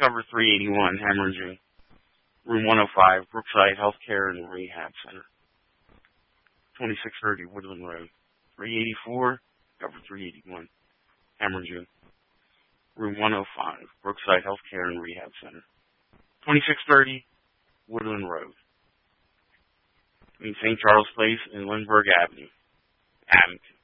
Cover 381, hemorrhaging. Room 105, Brookside Healthcare and Rehab Center. 2630 Woodland Road. 384, cover 381, hemorrhaging. Room 105, Brookside Healthcare and Rehab Center. 2630 Woodland Road. St. Charles Place and Lindbergh Avenue, Abington.